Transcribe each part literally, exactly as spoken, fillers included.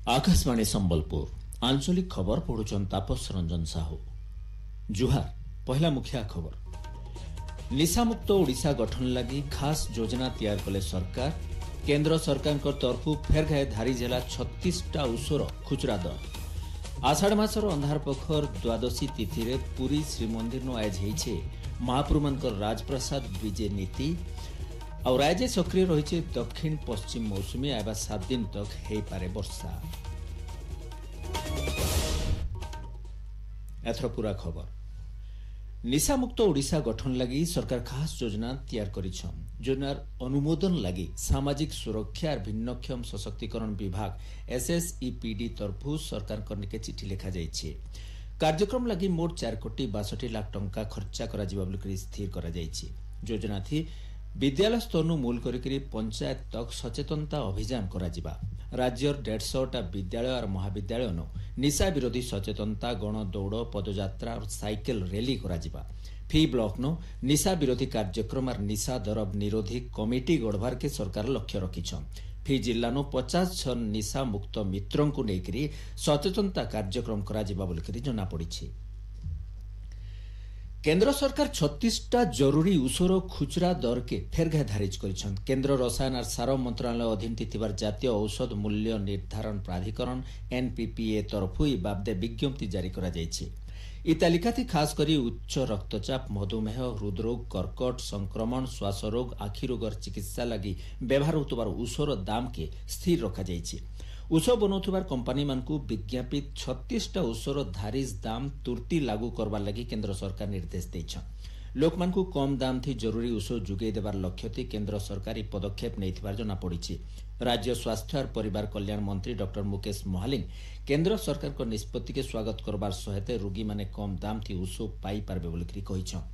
आकाशवाणी संबलपुर आंचलिक खबर पढ़ुचन तापस रंजन साहू। जुहार पहला मुखिया खबर। निशामुक्त ओडिशा गठन लगी खास योजना तैयार कले सरकार। केंद्र सरकार तरफु फेर गए धारी जिला छत्तीस टा उसर खुचरा दर। आषाढ़ मासर अंधार पखर द्वादशी तिथि रे पुरी श्रीमंदिर नो आज होइछे महाप्रभुमनकर राजप्रसाद विजय नीति और राज्य सक्रिय रही दक्षिण पश्चिम मौसुमी आवा सात दिन तक हो पारे वर्षा। एथर पूरा खबर। निशामुक्त ओडिशा गठन लगी सरकार खास योजना तैयार करिछन। योजनार अनुमोदन लगी सामाजिक सुरक्षा और भिन्नक्षम सशक्तिकरण विभाग एसएसईपीडी तरफु सरकार करनिके चिठी लिखा जाइछे। कार्यक्रम लगी मोट चार कोटी बासठी लाख टंका खर्चा करा जिबा बोली स्थिर करा जाइछे। योजना थी विद्यालय स्तर मूल करी पंचायत तक सचेतनता अभियान करा जिबा। राज्यर डेढ़ सौ टा विद्यालय और महाविद्यालय नो निशा विरोधी सचेतनता गण दौड़ पदयात्रा और साइकेल रैली करा जिबा। फी ब्लॉक नो निशा विरोधी कार्यक्रम और निशा दरब निरोधी कमिटी गढ़वार के सरकार लक्ष्य रखिछन। फी जिला नो पचास जन निशा मुक्त मित्रों को लेकर सचेतनता कार्यक्रम करा जिबा बोली जना पड़ी। केंद्र सरकार छत्तीस टा जरूरी ऊसर खुचरा दर के फेरघा धारिज करिछन। केंद्र रसायन और सार मंत्रालय अधीन थिबार जातीय औषध मूल्य निर्धारण प्राधिकरण एनपीपीए तरफु ई बाबदे विज्ञप्ति जारी करा जायछि। ई तालिका थी खास करी उच्च रक्तचाप मधुमेह हृदरोग कर्कट संक्रमण श्वास रोग आखि रोगर चिकित्सा लगी व्यवहार होतबार ऊसर दाम के स्थिर रखा जायछि। ऊस बनाउथबार कंपनी मानकु विज्ञापित छत्तीस टा ऊसर धारिज दाम तुर्ती लागू करबार लगी केंद्र सरकार निर्देश दैछन। लोक मानकु कम दाम थी जरूरी ऊस जुगै देबार लक्ष्य थी केंद्र सरकार पदक्षेप नैथिबार जना पड़िछि। राज्य स्वास्थ्य और परिवार कल्याण मंत्री डॉक्टर मुकेश महालिंग केंद्र सरकार को निष्पत्ति के स्वागत करबार सहित रोगी माने कम दाम थी ऊस पाई पारबे बोली कहिछन।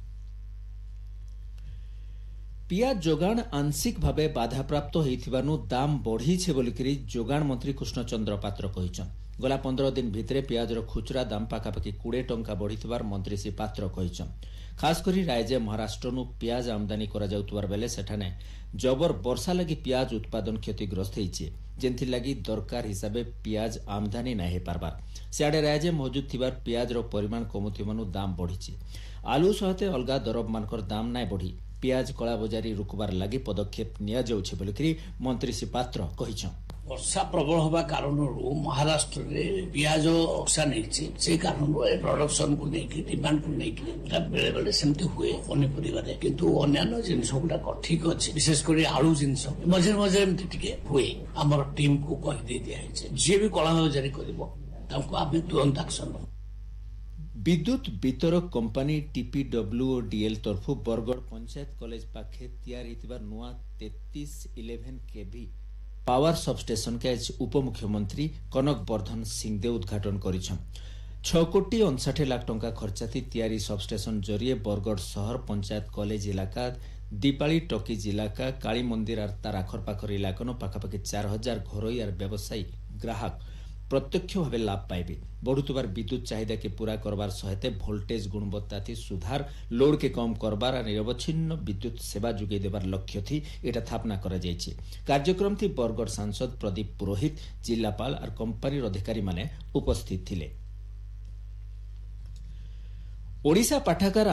पियाज जोगाण आंशिक भावे बाधाप्राप्त होइथिबानु दाम बढ़ीछे बोलिकरी जोगाण मंत्री कृष्णचंद्र पात्र कहिछन। गला पंद्रह दिन भितरे पियाजर खुचरा दाम पाखापाखि बीस टंका बढ़िथिबार मंत्री श्री पात्र कहिछन। खास करी राज्य महाराष्ट्र नु पियाज आमदानी करा जाउतबार बेले सेठाने जबर वर्षा लगी पियाज उत्पादन क्षतिग्रस्त होइछे जेंथि लगी दरकार हिसाबे पियाज आमदानी ना हे पारबार। सियाडे राज्य मौजूद थिबार पियाजर परिमाण कमुथिबानु दाम बढ़ीछे। आलू सहित अलगा दरब मानकर दाम नाय बढ़ी पियाज कला बजारी रुकबार लगी पदक्षेप निया जाउछे बोलिकरी मंत्री श्री पात्र कहिछन। वर्षा प्रबल होगा कारण महाराष्ट्र रे पियाज अक्सा नहीं से कारण प्रोडक्शन को लेकिन डिमांड को लेकिन बेले बेले सेमती हुए पनीपरिया किंतु अन्य जिनस गुड़ाक ठीक अच्छे विशेषकर आलू जिनस मझे मझे एमती टिके हुए आमर टीम को कही दिखाई जी भी कला बजारी कर तुरंत एक्शन। विद्युत वितरक कंपनी टीपीडब्ल्यू और डीएल तरफु बरगड़ पंचायत कॉलेज पाखे तैयार होइतिबा नुआ तैंतीस इलेवन केवी पावर सबस्टेशन के आज उपमुख्यमंत्री कनक वर्धन सिंहदेव उद्घाटन करिछन। छह कोटी उनसठ लाख टंका खर्चाती तैयारी सबस्टेशन जरिए बरगड़ शहर पंचायत कॉलेज इलाका दीपाली टकीज इलाका काली मंदिर और तार आखरपाखर इलाका पाखापाखि चार हजार घरोई और व्यवसायी ग्राहक प्रत्यक्ष भाव लाभ पाइबे। बढ़ुतबार विद्युत चाहिदा के पूरा करबार सहित भोल्टेज गुणवत्ता थी सुधार लोड के कम करबार और निरवच्छिन्न विद्युत सेवा जुगे देबार लक्ष्य थी एटा स्थापना करा जायछि। कार्यक्रम थी बरगड़ सांसद प्रदीप पुरोहित जिलापाल और कंपनी अधिकारी माने उपस्थित थिले। ओडिशा पाठागार